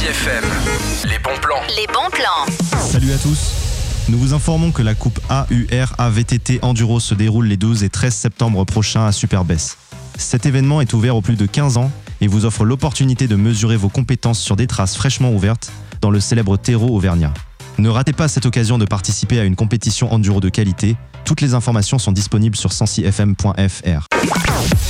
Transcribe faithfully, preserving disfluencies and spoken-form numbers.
Sancy F M, les bons plans. Les bons plans. Salut à tous. Nous vous informons que la Coupe A U R A V T T Enduro se déroule les douze et treize septembre prochains à Superbès. Cet événement est ouvert aux plus de quinze ans et vous offre l'opportunité de mesurer vos compétences sur des traces fraîchement ouvertes dans le célèbre terreau auvergnat. Ne ratez pas cette occasion de participer à une compétition enduro de qualité. Toutes les informations sont disponibles sur sancy f m point f r.